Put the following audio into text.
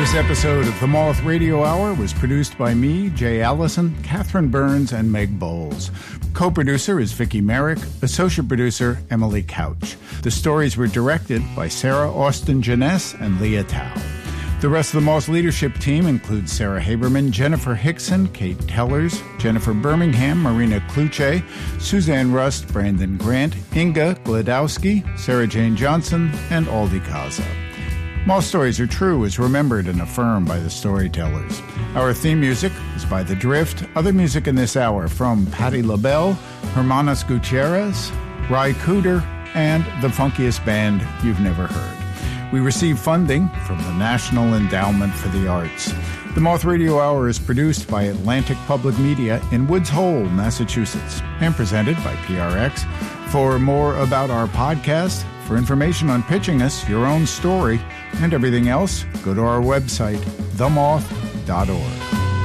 This episode of the Moth Radio Hour was produced by me, Jay Allison, Catherine Burns, and Meg Bowles. Co-producer is Vicki Merrick, associate producer Emily Couch. The stories were directed by Sarah Austin Janess and Leah Tao. The rest of the Moth leadership team includes Sarah Haberman, Jennifer Hickson, Kate Tellers, Jennifer Birmingham, Marina Kluche, Suzanne Rust, Brandon Grant, Inga Gladowski, Sarah Jane Johnson, and Aldi Kaza. Moth Stories Are True is remembered and affirmed by the storytellers. Our theme music is by The Drift. Other music in this hour from Patti LaBelle, Hermanos Gutierrez, Ry Cooder, and the funkiest band you've never heard. We receive funding from the National Endowment for the Arts. The Moth Radio Hour is produced by Atlantic Public Media in Woods Hole, Massachusetts, and presented by PRX. For more about our podcast, for information on pitching us your own story, and everything else, go to our website, themoth.org.